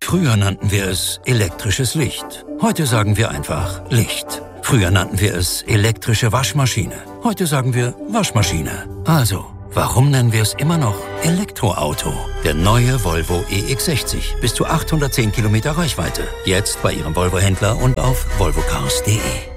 Früher nannten wir es elektrisches Licht. Heute sagen wir einfach Licht. Früher nannten wir es elektrische Waschmaschine. Heute sagen wir Waschmaschine. Also, warum nennen wir es immer noch Elektroauto? Der neue Volvo EX60. Bis zu 810 Kilometer Reichweite. Jetzt bei Ihrem Volvo-Händler und auf volvocars.de.